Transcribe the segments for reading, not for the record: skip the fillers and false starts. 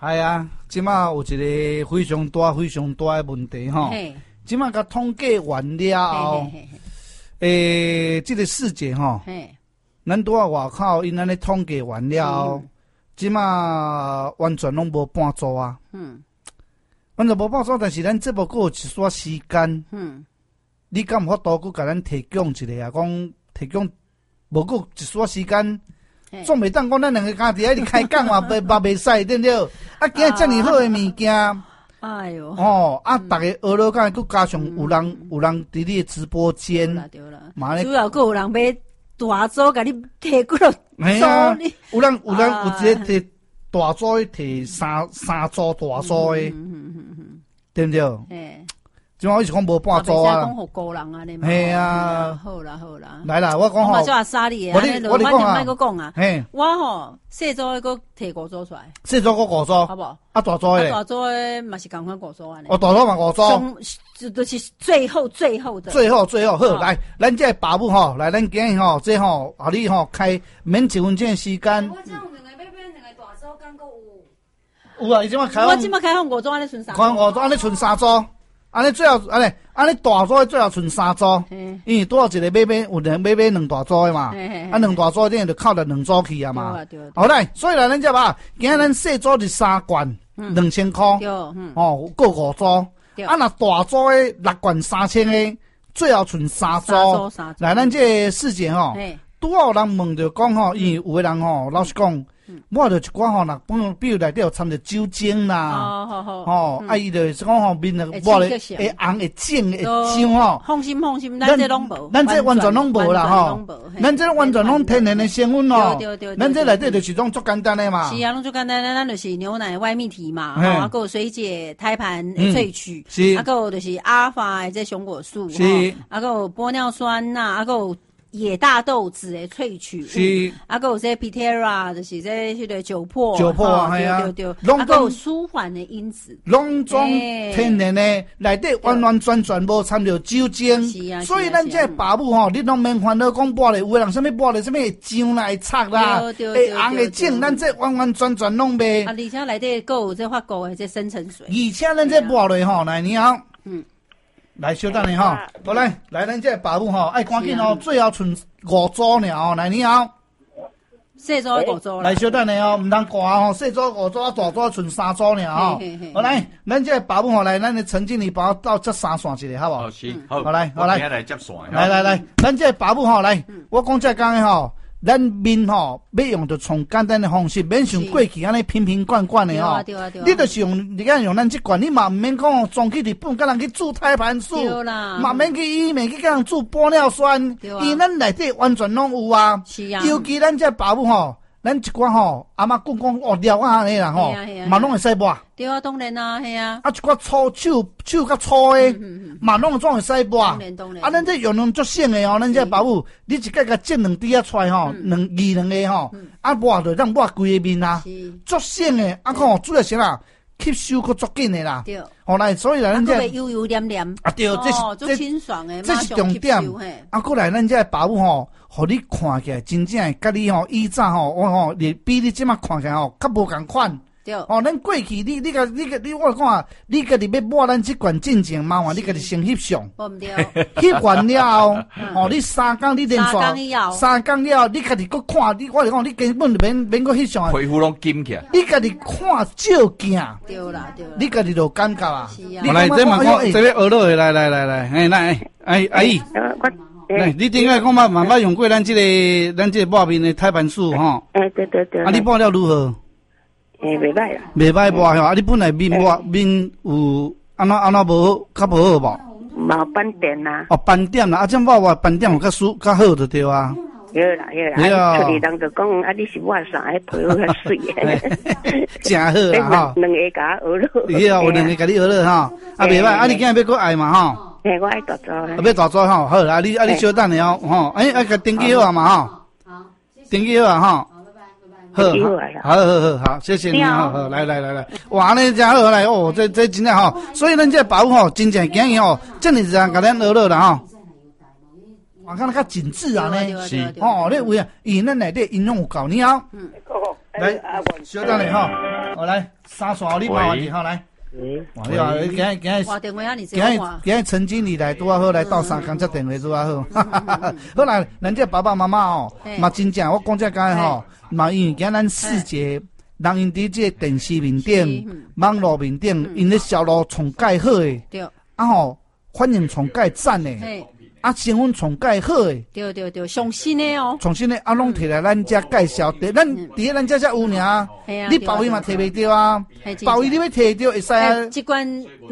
系啊，即马有一个非常大的问题吼。即马甲统计完了后，即个世界吼，咱拄啊外口因安尼统计完了后，即马完全拢无半组啊。完全无半组，但是咱这部还有一撮时间。你敢有法度佮甲咱提供一个啊？讲提供无够一撮时间。总袂当讲咱两个家己喺度开讲嘛，袂使对不对？啊，今日遮尔好诶物件， 哎哟， 大家学了讲，佮加上有人伫你诶直播间， 对啦，主要佮有人买大组，甲你摕过来做，有人有一个摕大组，摕三组大组诶，对不对？即我意思讲无半组啊， 讲互个人啊，你嘛。 系啊， 好啦。 来啦，我讲吼， 我叫阿莎莉诶， 我你讲啊， 莫讲啊。我吼细组诶，佮摕5组出来。 细组佮5组， 好无？ 啊大组诶， 大组诶嘛是共款5组安尼。 大组嘛5组， 就是最后的。 最后好，来，咱这爸母吼，来，咱今日吼，这吼，互你吼开免1分钟诶时间。 我这样两个要变两个大组，敢够有。有啊，伊即马开放。 我即马开放5组，安尼剩3组。 开放5组，安尼剩3组。安尼最后安尼大组最后剩3组，因为拄好一个买有人买2大组的嘛，啊2大组等于就扣着2组去啊嘛。好来，所以来咱这吧，今日咱细组是3罐2000块，各5组，啊若大组的6罐3000的，最后剩3组。来咱这事件吼，拄好有人问着讲吼，因为有的人吼，老实讲。我着一寡吼，若比如内底有掺着酒精啦，伊就是讲吼，面我咧会红会肿会痒吼。 放心，咱这拢无， 咱这完全拢无啦吼，咱这完全拢天然的成分哦。 对， 咱这内底就是种足简单的嘛。 是啊，拢足简单，咱就是牛奶外泌体嘛，啊，还有水解胎盘萃取，啊，还有就是阿尔法的这熊果素， 是， 啊，还有玻尿酸呐，啊，还有。野大豆子的萃取， 是， 啊，还有这 Pitera，就是这迄个酒粕，对，啊，还有舒缓的因子， 拢种天然的，内底完全无掺着酒精，所以咱这爸母吼，你拢免烦恼讲抹咧，有个人什么抹咧，什么会痒啦，会擦啦，会红会肿，咱这完全拢袂。 啊，而且内底还有这法国的这深层水， 而且咱这抹落吼，来你好，来，稍等下吼，好来，咱这爸母吼，爱赶紧哦，最后剩5组尔哦，来你好， 细组5组来，稍等下哦，唔通挂吼，细组5组，大组剩3组尔哦。好来，咱这爸母吼来，咱的陈经理帮我到这3线一个，好不好？ 是，好， 来， 来接线。 来，咱这爸母吼来，我讲这讲的吼。咱面吼要用着从简单的方式，免像过去安尼瓶罐的吼。你就是用咱这罐，你嘛唔免讲装去日本，甲人去煮胎盘素，嘛免去医美去甲人煮玻尿酸，因为咱内底完全拢有啊。尤其咱这爸母吼，咱一寡吼阿嬷讲哦料啊安尼啦吼，嘛拢会使抹。 对啊，当然啦，系啊。 啊，一寡粗手较粗诶，嘛拢总会使抹。 当然。 啊，咱这用足省诶吼，咱这爸母，你一届甲剪2滴出来吼，2个吼，啊抹着让抹规个面啊，足省诶。啊，看主要是啦，吸收佫足紧诶啦。对。后来，所以来咱这油黏。 啊，对， 这清爽诶， 这是重点。啊，过来咱这爸母吼，互你看起来真正诶，甲你吼以前吼，我吼，比你即马看起来吼，较无共款。对，咱过去你我讲啊，你家己要抹咱这罐进前麻烦你家己先翕相，翕完了后，你3工你连续3工了，你家己搁看，我讲你根本就免搁翕相， 皮肤拢金起来， 你家己看照镜， 对啦， 你家己就感觉啊。 来，这嘛看，这边学落来，来，阿姨，来，你顶下讲嘛，慢慢用过咱这个抹面的胎盘素吼。 对。 啊，你抹了如何？ 袂歹啦， 袂歹抹吼，啊！你本来面有安怎无较无好无？ 冇斑点啦。 哦，斑点啦，啊，这抹斑点有较好就对啊。 对啦，出去人就讲啊，你是抹啥？皮肤较水诶， 真好啦吼。 两个甲我学咯。 对啊，有两个甲你学咯吼，啊袂歹，啊你今日要搁爱嘛吼？ 我爱大组。 要大组吼，好啦，你稍等下吼，甲登记好啊嘛吼。好，登记好啊吼。好，谢谢你好，来，哇，那真好来哦，这真正吼，所以咱这爸母吼，真正今日吼，真是甲咱学了啦吼。我看较精致啊呢，是哦，你为啊，因咱内底营养有够，你好，来，稍等下吼。 好来，三线你麻烦你好来。哇！你话今日陈经理来拄啊好，来到三工接电话拄啊好。好啦，咱这爸爸妈妈哦，嘛真正我讲这个吼，嘛因为今咱世界，人因伫这电视面顶、网络面顶，因咧销路从介好诶，啊吼，反应从介赞诶。啊，成分从介好诶， 对，上新诶哦， 上新诶，啊，拢摕来咱遮介绍，咱伫咱遮才有尔，你鲍鱼嘛摕袂着啊，鲍鱼你要摕着会使啊， 一罐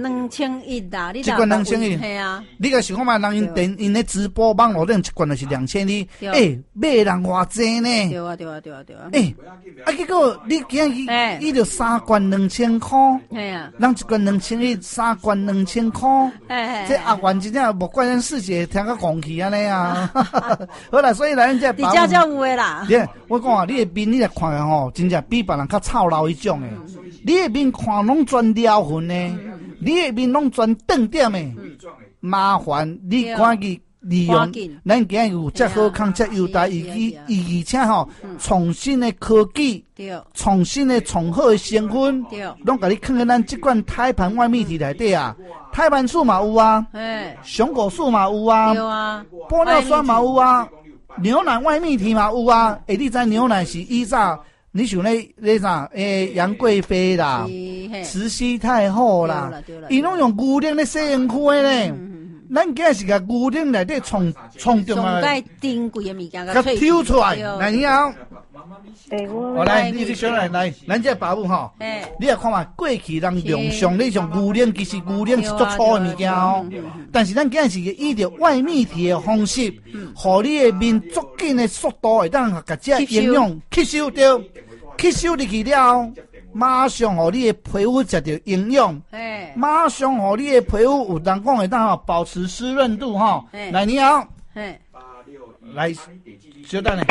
2100啦， 一罐2100， 系啊， 你个想看嘛，人因咧直播网络顶一罐就是2100，买人偌济呢？ 对啊， 啊，结果你今日伊就3罐2000块， 系啊， 人一罐2100，3罐2000块，这阿元真正无怪咱世界。听个讲起安尼啊，好啦，所以咱这伫遮才有诶啦。 我讲啊，你的面你来看的吼，真正比别人较操劳一种诶。你的面看拢全撩痕呢，你的面拢全顿点诶。麻烦你赶紧利用咱今日有遮好康、遮优待，而且吼创新的科技，创新的从好的成分，拢甲你放在咱即款胎盘外面体内底啊。胎盘素嘛有啊，熊果素嘛有啊，玻尿酸嘛有啊，牛奶外泌体嘛有啊。你知牛奶是以前你想那啥杨贵妃啦、慈禧太后啦，伊拢用牛奶咧洗身躯咧。咱今是甲牛奶内底创中啊， 上珍贵的物件甲抽出来，来你好。来，你去小来，咱这爸母吼，你也看嘛，过去人用上那种牛奶，其实牛奶是足粗的物件哦。但是咱今是依着外泌体的方式，互你的面足紧的速度会当甲这营养吸收掉，吸收入去了，马上互你的皮肤食到营养，马上互你的皮肤有人讲会当保持湿润度哈。来，你好，来，小等下。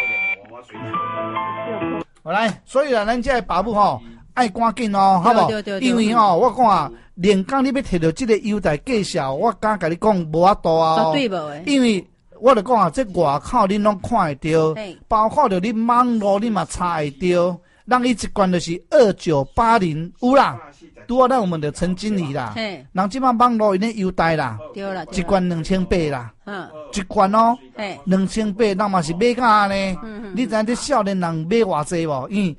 好来，所以啦，咱这爸母吼爱赶紧哦，好不？因为吼，我讲啊，连讲你要摕到这个优待介绍，我敢甲你讲无法度啊。 绝对无诶。 因为我就讲啊，这外口恁拢看会到，包括着你网络你嘛查会到，咱伊一罐就是2980，有啦。拄啊，咱有问到陈经理啦，人即摆网络因咧优待啦，一罐2800啦，一罐哦，2800，咱嘛是买甲呢。你知影这少年人买偌济无？因为